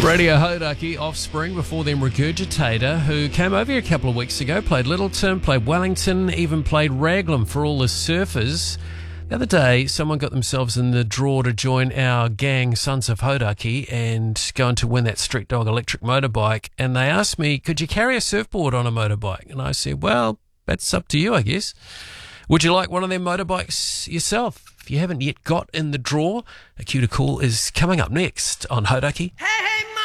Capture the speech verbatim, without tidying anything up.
Radio Hodaki, Offspring, before them Regurgitator, who came over here a couple of weeks ago, played Littleton, played Wellington, even played Raglan for all the surfers. The other day, someone got themselves in the draw to join our gang, Sons of Hodaki, and going to win that Street Dog electric motorbike. And they asked me, could you carry a surfboard on a motorbike? And I said, well, that's up to you, I guess. Would you like one of them motorbikes yourself? If you haven't yet got in the draw, a cue to call is coming up next on Hodaki. Hey!